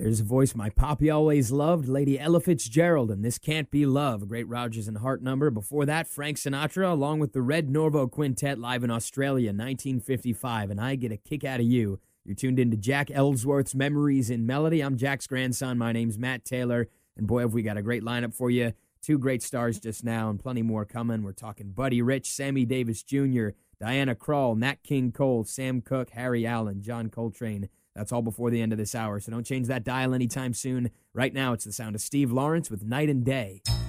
There's a voice my poppy always loved, Lady Ella Fitzgerald, and This Can't Be Love, a great Rodgers and Hart number. Before that, Frank Sinatra, along with the Red Norvo Quintet live in Australia, 1955, and I Get a Kick Out of You. You're tuned into Jack Ellsworth's Memories in Melody. I'm Jack's grandson. My name's Matt Taylor, and boy, have we got a great lineup for you. Two great stars just now, and plenty more coming. We're talking Buddy Rich, Sammy Davis Jr., Diana Krall, Nat King Cole, Sam Cooke, Harry Allen, John Coltrane. That's all before the end of this hour, so don't change that dial anytime soon. Right now, it's the sound of Steve Lawrence with Night and Day.